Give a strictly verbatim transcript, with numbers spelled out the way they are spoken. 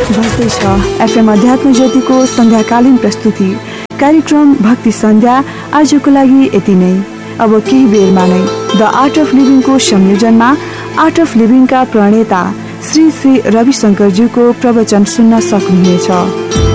FM अध्यात्म ज्योतिको सन्ध्याकालीन प्रस्तुति कार्यक्रम भक्ति सन्ध्या आजको लागि यति नै। अब केही बेरमा नै द आर्ट अफ लिभिङको संयोजनमा आर्ट अफ लिभिङका प्रणेता श्री श्री रविशंकरज्यूको प्रवचन सुन्न सक्नुहुनेछ।